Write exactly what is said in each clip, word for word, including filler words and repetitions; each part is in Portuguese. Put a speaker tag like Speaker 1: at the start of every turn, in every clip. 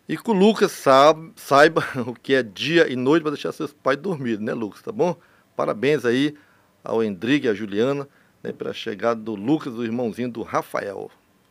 Speaker 1: E que o Lucas sabe, saiba o que é dia e noite para deixar seus pais dormir, né, Lucas? Tá bom? Parabéns aí ao Endrigue e à Juliana, né, pela chegada do Lucas, do irmãozinho do Rafael.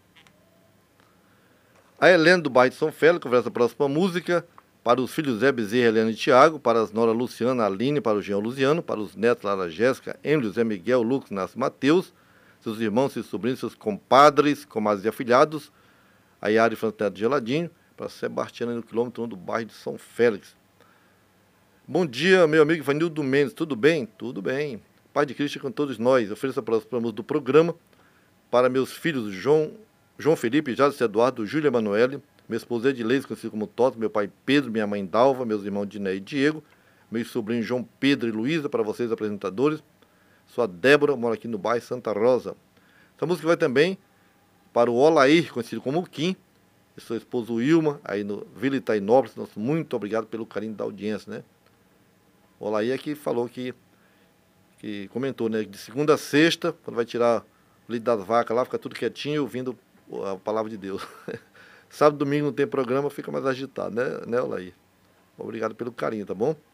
Speaker 1: A Helena do bairro de São Félix conversa a próxima música para os filhos Zé Bezerra, Helena e Tiago, para as nora Luciana, Aline, para o Jean Luziano, para os netos Lara Jéssica, Emílio, Zé Miguel, Lucas, Nasce Mateus, seus irmãos, seus sobrinhos, seus compadres, comadres e afilhados, a Yara e Franteto de Geladinho, para Sebastiana no quilômetro um do bairro de São Félix. Bom dia, meu amigo Ivanildo Mendes, tudo bem? Tudo bem. Pai de Cristo com todos nós. Eu ofereço a próxima música do programa para meus filhos João, João Felipe, Jadson Eduardo, Júlia Emanuele, minha esposa Edileis, conhecido como Toto, meu pai Pedro, minha mãe Dalva, meus irmãos Diné e Diego, meus sobrinhos João Pedro e Luísa, para vocês apresentadores. Sou a Débora, moro aqui no bairro Santa Rosa. Essa música vai também para o Olair, conhecido como o Kim, e sua esposa Wilma, aí no Vila Itainópolis. Nosso muito obrigado pelo carinho da audiência, né? O Olair aqui falou que, que comentou, né? De segunda a sexta, quando vai tirar o leite das vacas lá, fica tudo quietinho, ouvindo a palavra de Deus. Sábado e domingo não tem programa, fica mais agitado, né, né, Olair? Obrigado pelo carinho, tá bom?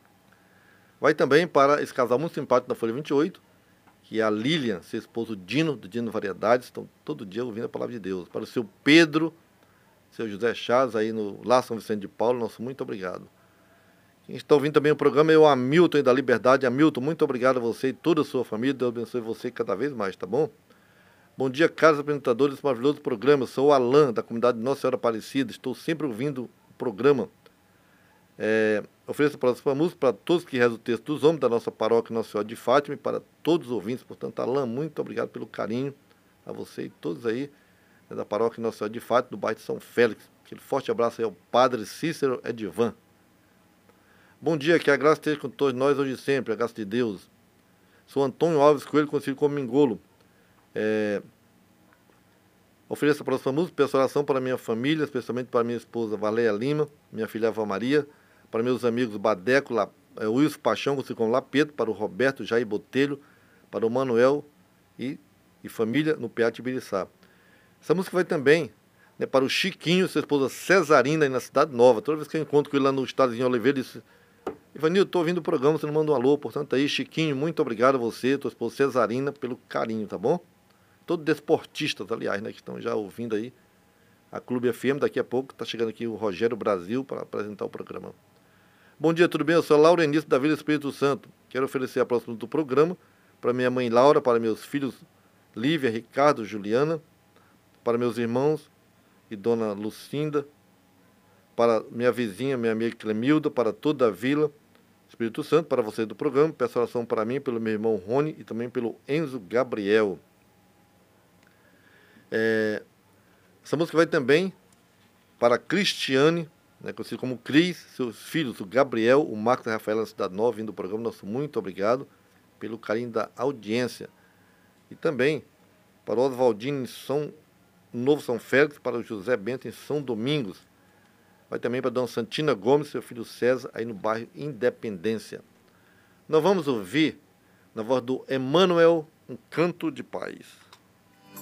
Speaker 1: Vai também para esse casal muito simpático da Folha vinte e oito, que é a Lilian, seu esposo Dino, do Dino Variedades, estão todo dia ouvindo a palavra de Deus. Para o seu Pedro, seu José Chaves, aí no Lá São Vicente de Paulo, nosso muito obrigado. Quem está ouvindo também o programa é o Hamilton aí da Liberdade. Hamilton, muito obrigado a você e toda a sua família. Deus abençoe você cada vez mais, tá bom? Bom dia, caros apresentadores desse maravilhoso programa. Sou o Alain, da comunidade Nossa Senhora Aparecida. Estou sempre ouvindo o programa. É, ofereço a próxima música para todos que rezam o texto dos homens da nossa paróquia Nossa Senhora de Fátima e para todos os ouvintes. Portanto, Alain, muito obrigado pelo carinho a você e todos aí, né, da paróquia Nossa Senhora de Fátima, do bairro de São Félix. Aquele forte abraço aí ao Padre Cícero Edvan. Bom dia, que a graça esteja com todos nós hoje e sempre, a graça de Deus. Sou Antônio Alves Coelho, conhecido como Mingolo. É, ofereço a próxima música, peço oração para minha família, especialmente para minha esposa Valéria Lima, minha filha Eva Maria, para meus amigos Badeco, La, é, Wilson Paixão, conhecido como Lapeto, para o Roberto Jair Botelho, para o Manuel e, e família no P A Tibiriçá. Essa música vai também, né, para o Chiquinho, sua esposa Cesarina, aí na Cidade Nova. Toda vez que eu encontro com ele lá no Estadozinho Oliveira, ele disse: Ivanildo, estou ouvindo o programa, você não manda um alô. Portanto, aí, Chiquinho, muito obrigado a você, tua esposa Cesarina, pelo carinho, tá bom? Todos desportistas, aliás, né, que estão já ouvindo aí a Clube F M. Daqui a pouco está chegando aqui o Rogério Brasil para apresentar o programa. Bom dia, tudo bem? Eu sou Laurenice da Vila Espírito Santo. Quero oferecer a próxima do programa para minha mãe Laura, para meus filhos Lívia, Ricardo, Juliana, para meus irmãos e dona Lucinda, para minha vizinha, minha amiga Clemilda, para toda a Vila Espírito Santo, para você do programa. Peço oração para mim, pelo meu irmão Rony e também pelo Enzo Gabriel. É, essa música vai também para a Cristiane, né, conhecido como Cris, seus filhos, o Gabriel, o Marcos e a Rafaela, na Cidade Nova, vindo do programa. Nosso muito obrigado pelo carinho da audiência. E também para o Oswaldino em São Novo São Félix, para o José Bento em São Domingos. Vai também para a dona Santina Gomes, seu filho César, aí no bairro Independência. Nós vamos ouvir, na voz do Emanuel, Um Canto de Paz.